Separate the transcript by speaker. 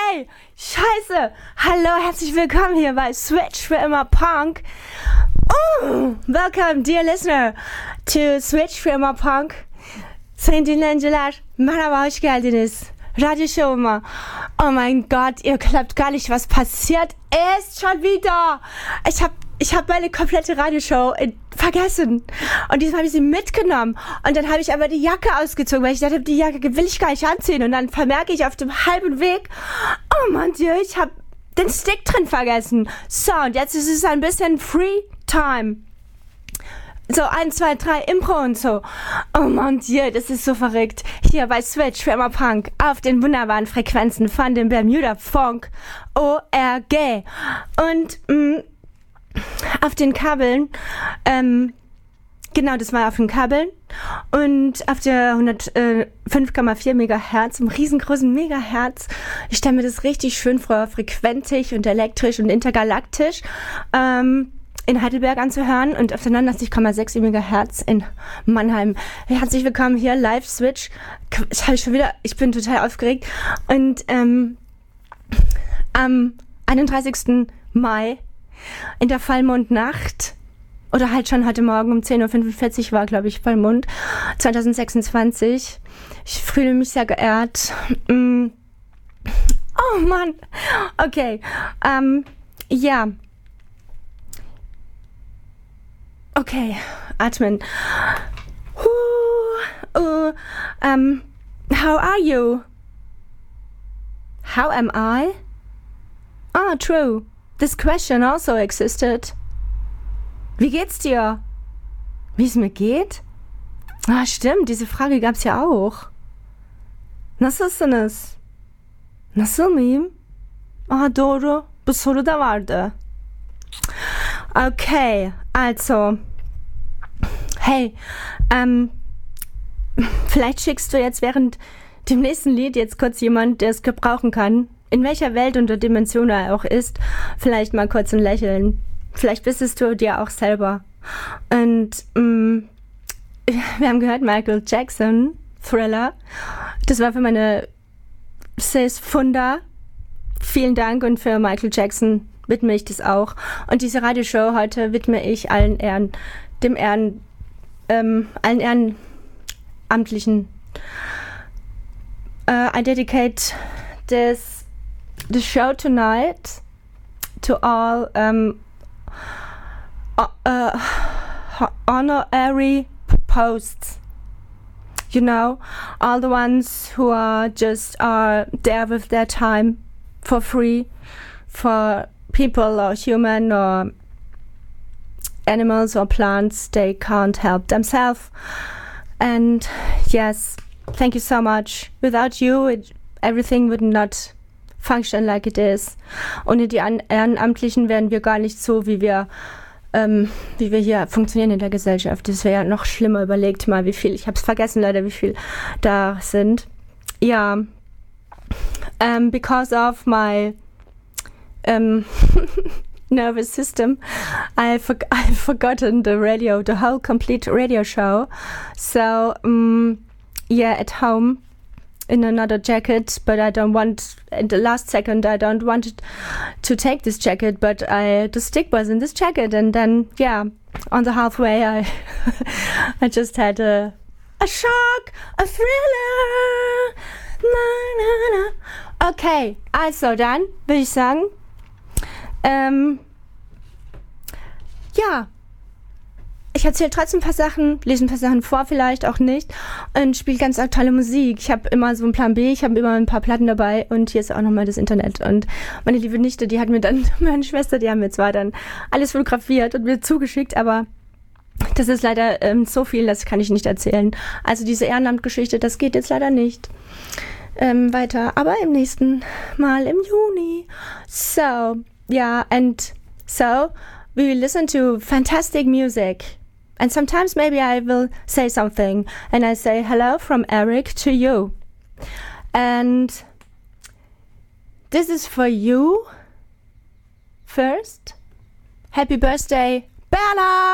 Speaker 1: Hey, scheiße. Hallo, herzlich willkommen hier bei Switch für immer Punk. Welcome, dear listener, to Switch für immer Punk. Sayın dinleyiciler, merhaba, hoş geldiniz. Radioshow'uma. Oh mein Gott, ihr glaubt gar nicht, was passiert ist schon wieder. Ich hab meine komplette Radioshow vergessen. Und diesmal habe ich sie mitgenommen. Und dann habe ich aber die Jacke ausgezogen, weil ich dachte, die Jacke will ich gar nicht anziehen. Und dann vermerke ich auf dem halben Weg, oh mein Dieu, ich habe den Stick drin vergessen. So, und jetzt ist es ein bisschen Free Time. So, 1, 2, 3, Impro und so. Oh mon Dieu, das ist so verrückt. Hier bei Switch für immer Punk auf den wunderbaren Frequenzen von dem Bermuda Funk ORG. Und auf den Kabeln, genau, das war auf den Kabeln und auf der 105,4 Megahertz, im riesengroßen Megahertz. Ich stelle mir das richtig schön vor, frequentig und elektrisch und intergalaktisch in Heidelberg anzuhören und auf der 89,6 Megahertz in Mannheim. Herzlich willkommen hier, Live Switch. Ich bin total aufgeregt. Und am 31. Mai in der Vollmondnacht, oder halt schon heute Morgen um 10.45 Uhr war, glaube ich, Vollmond 2026. Ich fühle mich sehr geehrt. Oh Mann. Okay. Ja. Okay. Atmen. How are you? How am I? Ah, true. This question also existed. Wie geht's dir? Wie es mir geht? Ah, stimmt, diese Frage gab's ja auch. Nasılsınız? Nasıl mıyım? Ah, doğru. Bu soru da vardı. Okay, also. Hey, vielleicht schickst du jetzt während dem nächsten Lied jetzt kurz jemand, der es gebrauchen kann. In welcher Welt und Dimension er auch ist, vielleicht mal kurz ein Lächeln. Vielleicht bist es du dir auch selber. Und wir haben gehört, Michael Jackson, Thriller. Das war für meine Sis Funda. Vielen Dank, und für Michael Jackson widme ich das auch. Und diese Radioshow heute widme ich allen Ehrenamtlichen. I dedicate the show tonight to all honorary posts. You know, all the ones who are there with their time for free for people or human or animals or plants. They can't help themselves. And yes, thank you so much. Without you, everything would not function like it is. Ohne die Ehrenamtlichen wären wir gar nicht so, wie wir hier funktionieren in der Gesellschaft. Das wäre ja noch schlimmer. Überlegt mal, wie viel, ich habe es vergessen leider, wie viel da sind. Ja, because of my nervous system, I've forgotten the whole complete radio show. So, yeah, at home, in another jacket, but I don't want, in the last second, I don't want to take this jacket, but the stick was in this jacket, and then, yeah, on the halfway, I just had a shock, a thriller, na, na, na. Okay, also dann würde ich sagen, ja, ich erzähle trotzdem ein paar Sachen, lese ein paar Sachen vor, vielleicht auch nicht, und spiele ganz tolle Musik. Ich habe immer so einen Plan B, ich habe immer ein paar Platten dabei, und hier ist auch nochmal das Internet. Und meine liebe Nichte, die hat mir dann, meine Schwester, die haben mir zwar dann alles fotografiert und mir zugeschickt, aber das ist leider so viel, das kann ich nicht erzählen. Also diese Ehrenamtgeschichte, das geht jetzt leider nicht weiter, aber im nächsten Mal im Juni. So, yeah, and so we will listen to fantastic music. And sometimes maybe I will say something, and I say hello from Eric to you. And this is for you first. Happy birthday, Bella!